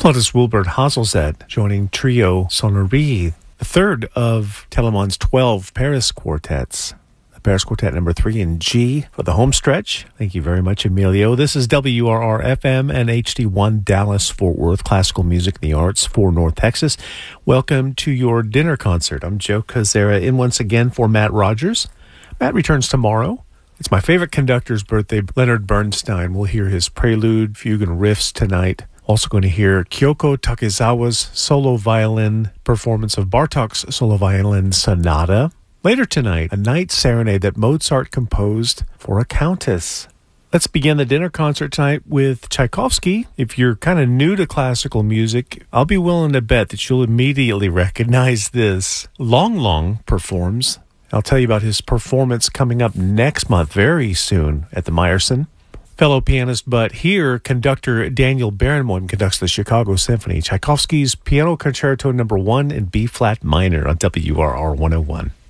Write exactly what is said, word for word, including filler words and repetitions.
Claudius Wilbert Hazelzet joining Trio Sonnerie, the third of Telemann's twelve Paris quartets. The Paris Quartet number three in G for the home stretch. Thank you very much, Emilio. This is W R R F M and H D one Dallas, Fort Worth, Classical Music and the Arts for North Texas. Welcome to your dinner concert. I'm Joe Cazzera in once again for Matt Rogers. Matt returns tomorrow. It's my favorite conductor's birthday, Leonard Bernstein. We'll hear his prelude, fugue, and riffs tonight. Also going to hear Kyoko Takezawa's solo violin performance of Bartók's solo violin sonata. Later tonight, a night serenade that Mozart composed for a countess. Let's begin the dinner concert tonight with Tchaikovsky. If you're kind of new to classical music, I'll be willing to bet that you'll immediately recognize this. Long Long performs. I'll tell you about his performance coming up next month, very soon, at the Meyerson. Fellow pianist, but here, conductor Daniel Barenboim conducts the Chicago Symphony, Tchaikovsky's Piano Concerto Number One in B-flat minor on W R R one oh one.